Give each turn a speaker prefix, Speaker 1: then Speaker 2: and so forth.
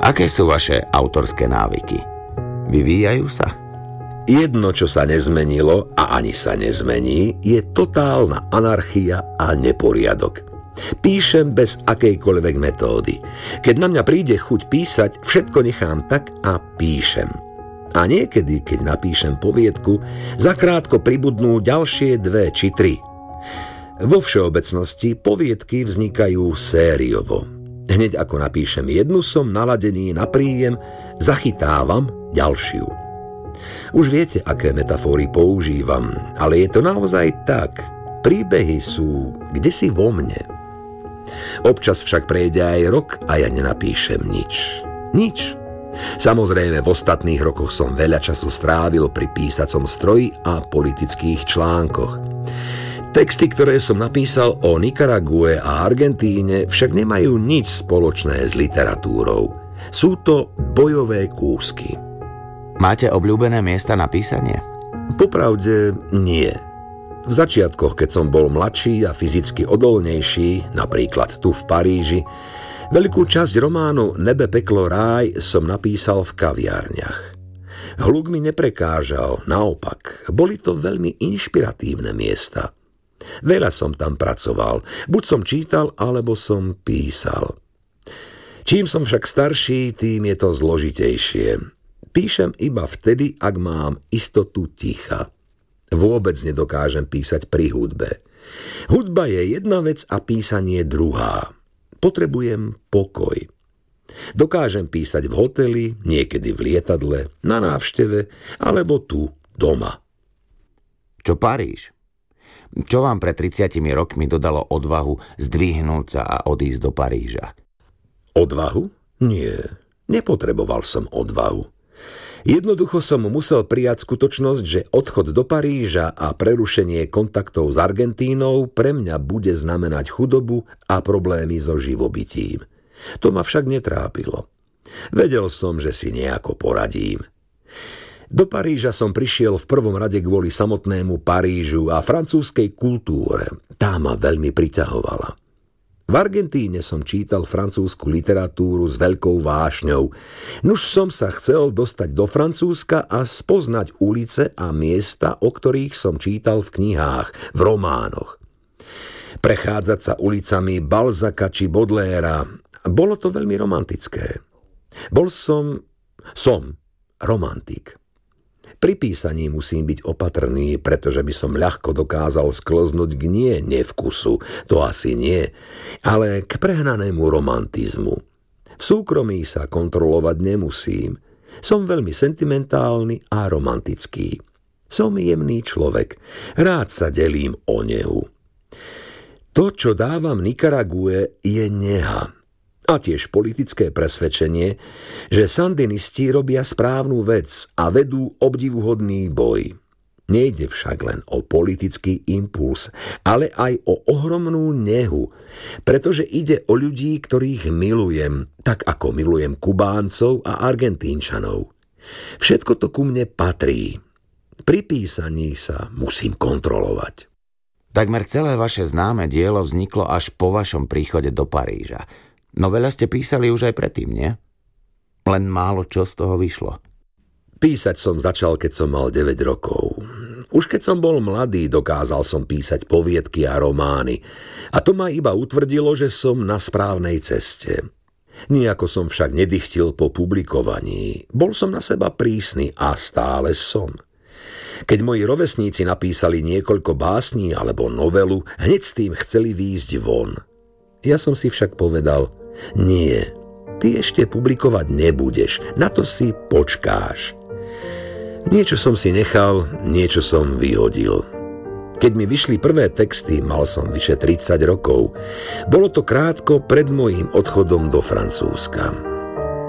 Speaker 1: Aké sú vaše autorské návyky? Vyvíjajú sa?
Speaker 2: Jedno, čo sa nezmenilo a ani sa nezmení, je totálna anarchia a neporiadok. Píšem bez akejkoľvek metódy. Keď na mňa príde chuť písať, všetko nechám tak a píšem. A niekedy, keď napíšem poviedku, zakrátko pribudnú ďalšie 2 či 3. Vo všeobecnosti poviedky vznikajú sériovo. Hneď ako napíšem jednu, som naladený na príjem, zachytávam ďalšiu. Už viete, aké metafóry používam, ale je to naozaj tak. Príbehy sú kdesi vo mne. Občas však prejde aj rok a ja nenapíšem nič. Nič. Samozrejme, v ostatných rokoch som veľa času strávil pri písacom stroji a politických článkoch. Texty, ktoré som napísal o Nikarague a Argentíne, však nemajú nič spoločné s literatúrou. Sú to bojové kúsky.
Speaker 1: Máte obľúbené miesta na písanie?
Speaker 2: Popravde nie. V začiatkoch, keď som bol mladší a fyzicky odolnejší, napríklad tu v Paríži, veľkú časť románu Nebe, peklo, ráj som napísal v kaviárniach. Hluk mi neprekážal, naopak, boli to veľmi inšpiratívne miesta. Veľa som tam pracoval, buď som čítal, alebo som písal. Čím som však starší, tým je to zložitejšie. Píšem iba vtedy, ak mám istotu ticha. Vôbec nedokážem písať pri hudbe. Hudba je jedna vec a písanie druhá. Potrebujem pokoj. Dokážem písať v hoteli, niekedy v lietadle, na návšteve, alebo tu, doma.
Speaker 1: Čo Paríž? Čo vám pred 30 rokmi dodalo odvahu zdvihnúť sa a odísť do Paríža?
Speaker 2: Odvahu? Nie, nepotreboval som odvahu. Jednoducho som musel prijať skutočnosť, že odchod do Paríža a prerušenie kontaktov s Argentínou pre mňa bude znamenať chudobu a problémy so živobytím. To ma však netrápilo. Vedel som, že si nejako poradím. Do Paríža som prišiel v prvom rade kvôli samotnému Parížu a francúzskej kultúre. Tá ma veľmi priťahovala. V Argentíne som čítal francúzsku literatúru s veľkou vášňou. Nuž som sa chcel dostať do Francúzska a spoznať ulice a miesta, o ktorých som čítal v knihách, v románoch. Prechádzať sa ulicami Balzaca či Baudelaira, bolo to veľmi romantické. Som romantik. Pri písaní musím byť opatrný, pretože by som ľahko dokázal sklznúť k nevkusu, to asi nie, ale k prehnanému romantizmu. V súkromí sa kontrolovať nemusím. Som veľmi sentimentálny a romantický. Som jemný človek, rád sa delím o nehu. To, čo dávam Nikarague, je neha. A tiež politické presvedčenie, že sandinisti robia správnu vec a vedú obdivuhodný boj. Nejde však len o politický impuls, ale aj o ohromnú nehu, pretože ide o ľudí, ktorých milujem, tak ako milujem Kubáncov a Argentínčanov. Všetko to ku mne patrí. Pri písaní sa musím kontrolovať.
Speaker 1: Takmer celé vaše známe dielo vzniklo až po vašom príchode do Paríža. No veľa ste písali už aj predtým, nie? Len málo čo z toho vyšlo.
Speaker 2: Písať som začal, keď som mal 9 rokov. Už keď som bol mladý, dokázal som písať poviedky a romány. A to ma iba utvrdilo, že som na správnej ceste. Nijako som však nedychtil po publikovaní. Bol som na seba prísny a stále som. Keď moji rovesníci napísali niekoľko básní alebo novelu, hneď s tým chceli výjsť von. Ja som si však povedal, nie, ty ešte publikovať nebudeš, na to si počkáš. Niečo som si nechal, niečo som vyhodil. Keď mi vyšli prvé texty, mal som vyše 30 rokov. Bolo to krátko pred mojím odchodom do Francúzska.